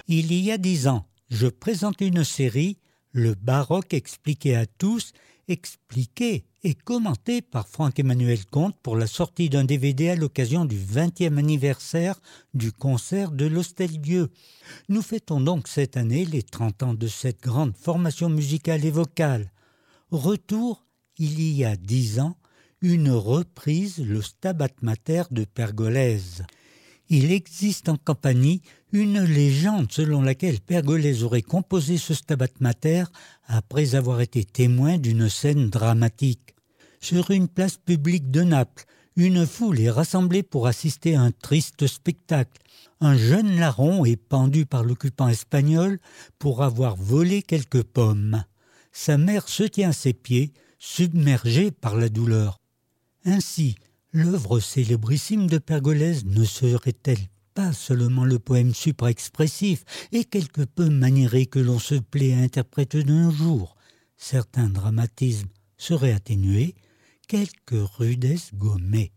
Il y a 10 ans, je présentais une série, Le baroque expliqué à tous, expliqué et commenté par Franck-Emmanuel Comte pour la sortie d'un DVD à l'occasion du 20e anniversaire du concert de l'Hostel-Dieu. Nous fêtons donc cette année les 30 ans de cette grande formation musicale et vocale. Retour, il y a 10 ans, une reprise, le Stabat Mater de Pergolèse. Il existe en Campanie une légende selon laquelle Pergolèse aurait composé ce Stabat Mater après avoir été témoin d'une scène dramatique. Sur une place publique de Naples, une foule est rassemblée pour assister à un triste spectacle. Un jeune larron est pendu par l'occupant espagnol pour avoir volé quelques pommes. Sa mère se tient à ses pieds, submergée par la douleur. Ainsi, l'œuvre célébrissime de Pergolèse ne serait-elle pas seulement le poème supraexpressif et quelque peu maniéré que l'on se plaît à interpréter de nos jours? Certains dramatismes seraient atténués, quelques rudesses gommées.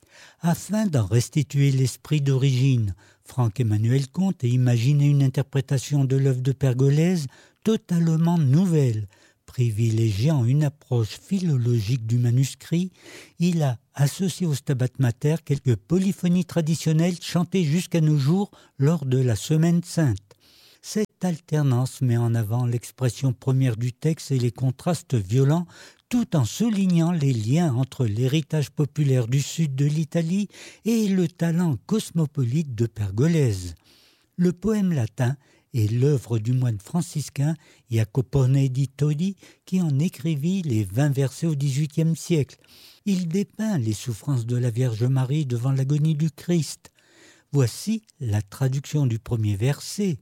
Afin d'en restituer l'esprit d'origine, Franck-Emmanuel Comte a imaginé une interprétation de l'œuvre de Pergolèse totalement nouvelle. Privilégiant une approche philologique du manuscrit, il a associé au Stabat Mater quelques polyphonies traditionnelles chantées jusqu'à nos jours lors de la Semaine Sainte. Cette alternance met en avant l'expression première du texte et les contrastes violents, tout en soulignant les liens entre l'héritage populaire du sud de l'Italie et le talent cosmopolite de Pergolèse. Le poème latin est l'œuvre du moine franciscain Jacopone di Todi qui en écrivit les 20 versets au XVIIIe siècle. Il dépeint les souffrances de la Vierge Marie devant l'agonie du Christ. Voici la traduction du premier verset.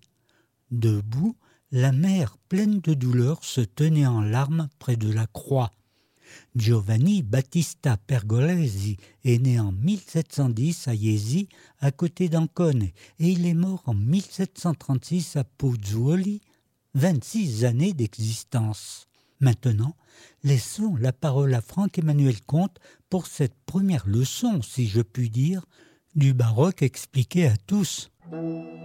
Debout, la mère pleine de douleur se tenait en larmes près de la croix. Giovanni Battista Pergolesi est né en 1710 à Jesi, à côté d'Ancone, et il est mort en 1736 à Pozzuoli, 26 années d'existence. Maintenant, laissons la parole à Franck-Emmanuel Comte pour cette première leçon, si je puis dire, du baroque expliqué à tous.